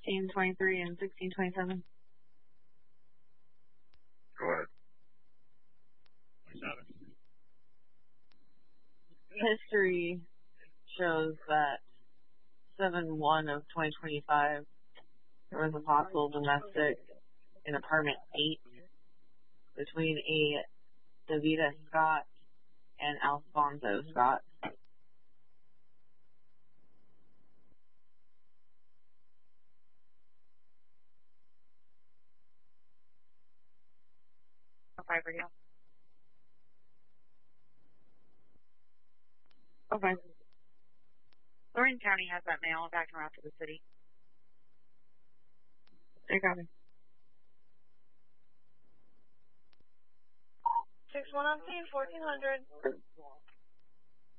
1623 and 1627. Go ahead. 27. History shows that 7/1 of 2025, there was a possible domestic in apartment 8 between a Davida Scott and Alfonso Scott. Okay for you. Okay. Lorraine County has that mail back around to the city. I got it. 61 on scene, 1400.